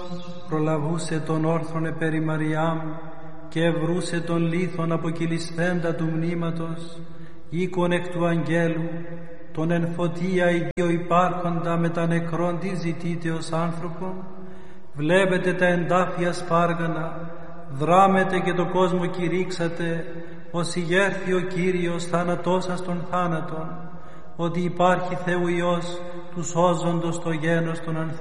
προλαβούσε τον όρθρον επέρι Μαριάμ και ευρούσε τον λίθον αποκυλισθέντα του μνήματος, οίκον εκ του αγγέλου, τον εν φωτία ιδιο υπάρχοντα με τα νεκρόν τι ζητείτε ως άνθρωπο. Βλέπετε τα εντάφια σπάργανα, δράμετε και το κόσμο κηρύξατε, ως ηγέρθη ο Κύριος θάνατώσας των θάνατων, ότι υπάρχει Θεού Υιός του σώζοντος το γένος των ανθρώπων.